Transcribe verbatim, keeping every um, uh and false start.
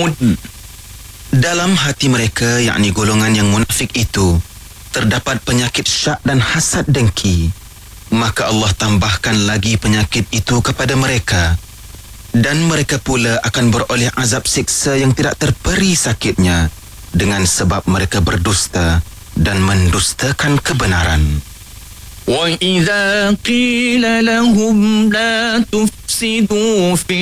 يعلمون. Dalam hati mereka, yakni golongan yang munafik itu, terdapat penyakit syak dan hasad dengki. Maka Allah tambahkan lagi penyakit itu kepada mereka. Dan mereka pula akan beroleh azab siksa yang tidak terperi sakitnya dengan sebab mereka berdusta dan mendustakan kebenaran. وَإِذَا قِيلَ لَهُمْ لَا تُفْسِدُوا فِي